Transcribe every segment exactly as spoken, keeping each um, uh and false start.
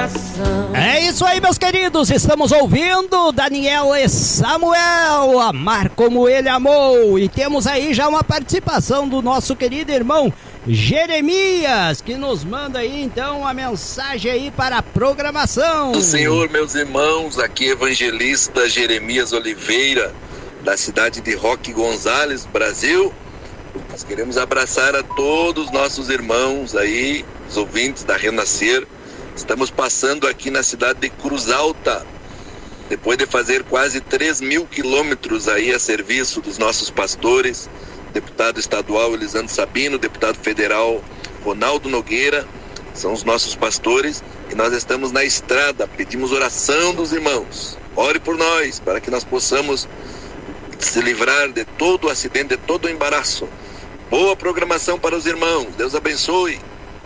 coração. É isso aí, meus queridos, estamos ouvindo Daniel e Samuel, amar como ele amou, e temos aí já uma participação do nosso querido irmão Jeremias, que nos manda aí então uma mensagem aí para a programação. Do Senhor, meus irmãos, aqui evangelista Jeremias Oliveira, da cidade de Roque Gonzales, Brasil. Nós queremos abraçar a todos os nossos irmãos aí, os ouvintes da Renascer. Estamos passando aqui na cidade de Cruz Alta, depois de fazer quase três mil quilômetros aí a serviço dos nossos pastores, deputado estadual Elisandro Sabino, deputado federal Ronaldo Nogueira, são os nossos pastores, e nós estamos na estrada. Pedimos oração dos irmãos, ore por nós, para que nós possamos se livrar de todo o acidente, de todo o embaraço. Boa programação para os irmãos, Deus abençoe.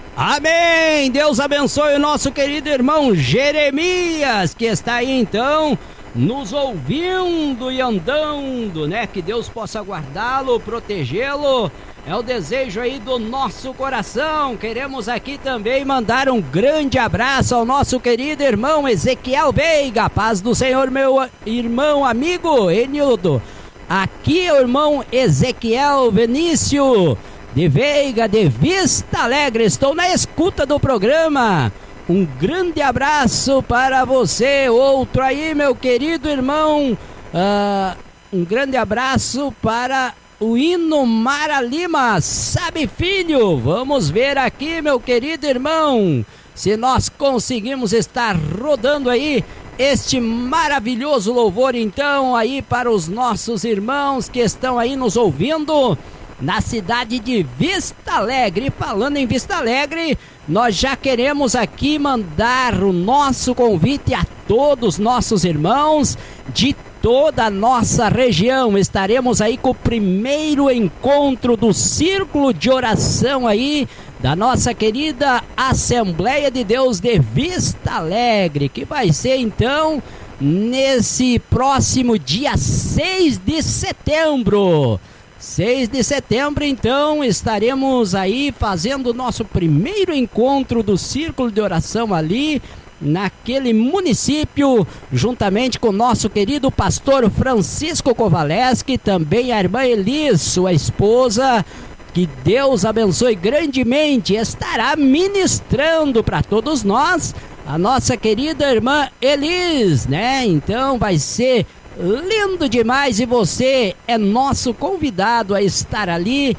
Amém, Deus abençoe o nosso querido irmão Jeremias, que está aí então nos ouvindo e andando, né? Que Deus possa guardá-lo, protegê-lo, é o desejo aí do nosso coração. Queremos aqui também mandar um grande abraço ao nosso querido irmão Ezequiel Veiga. Paz do Senhor, meu irmão amigo Enildo. Aqui é o irmão Ezequiel Vinícius de Veiga, de Vista Alegre. Estou na escuta do programa. Um grande abraço para você. Outro aí, meu querido irmão. Uh, um grande abraço para o Hino Mara Lima. Sabe, filho? Vamos ver aqui, meu querido irmão, se nós conseguimos estar rodando aí este maravilhoso louvor, então, aí para os nossos irmãos que estão aí nos ouvindo na cidade de Vista Alegre. E falando em Vista Alegre, nós já queremos aqui mandar o nosso convite a todos os nossos irmãos de toda a nossa região. Estaremos aí com o primeiro encontro do Círculo de Oração aí da nossa querida Assembleia de Deus de Vista Alegre, que vai ser então nesse próximo dia seis de setembro. seis de setembro, então, estaremos aí fazendo o nosso primeiro encontro do Círculo de Oração ali, naquele município, juntamente com o nosso querido pastor Francisco Kovaleski, também a irmã Elis, sua esposa, que Deus abençoe grandemente, estará ministrando para todos nós, a nossa querida irmã Elis, né? Então vai ser lindo demais, e você é nosso convidado a estar ali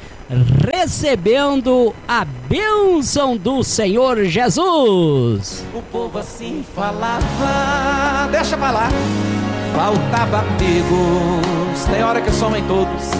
recebendo a bênção do Senhor Jesus. O povo assim falava, deixa falar, faltava amigos, tem hora que somem todos,